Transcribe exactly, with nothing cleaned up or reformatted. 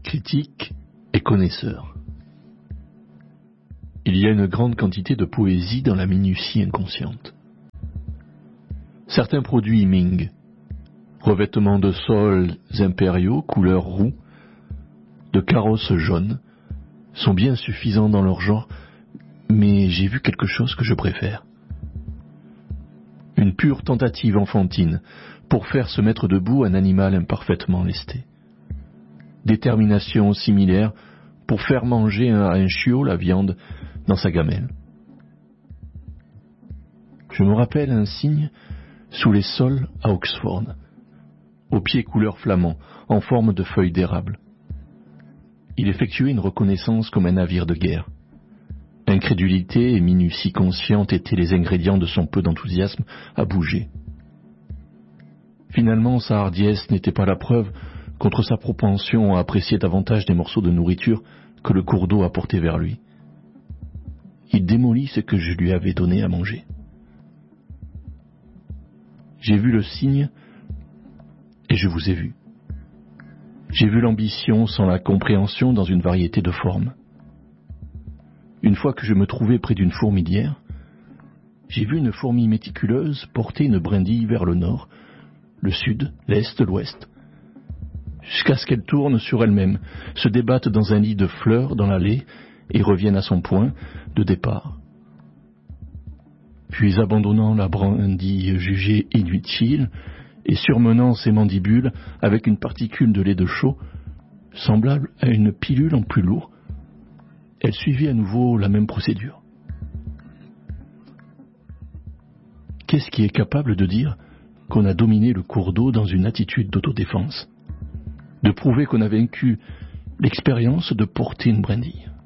critique et connaisseur. Il y a une grande quantité de poésie dans la minutie inconsciente. Certains produits Ming, revêtements de sols impériaux, couleur roux, de carrosses jaunes, sont bien suffisants dans leur genre, mais j'ai vu quelque chose que je préfère. Une pure tentative enfantine pour faire se mettre debout un animal imparfaitement lesté. Détermination similaire pour faire manger à un chiot la viande dans sa gamelle. Je me rappelle un cygne sous les sols à Oxford, aux pieds couleur flamand, en forme de feuilles d'érable. Il effectuait une reconnaissance comme un navire de guerre. Incrédulité et minutie consciente étaient les ingrédients de son peu d'enthousiasme à bouger. Finalement, sa hardiesse n'était pas la preuve contre sa propension à apprécier davantage des morceaux de nourriture que le cours d'eau apportait vers lui. Il démolit ce que je lui avais donné à manger. J'ai vu le cygne et je vous ai vu. J'ai vu l'ambition sans la compréhension dans une variété de formes. Une fois que je me trouvais près d'une fourmilière, j'ai vu une fourmi méticuleuse porter une brindille vers le nord, le sud, l'est, l'ouest, jusqu'à ce qu'elle tourne sur elle-même, se débatte dans un lit de fleurs dans l'allée et revienne à son point de départ. Puis abandonnant la brindille jugée inutile et surmenant ses mandibules avec une particule de lait de chaux, semblable à une pilule en plus lourd, elle suivit à nouveau la même procédure. Qu'est-ce qui est capable de dire qu'on a dominé le cours d'eau dans une attitude d'autodéfense, de prouver qu'on a vaincu l'expérience de porter une brindille?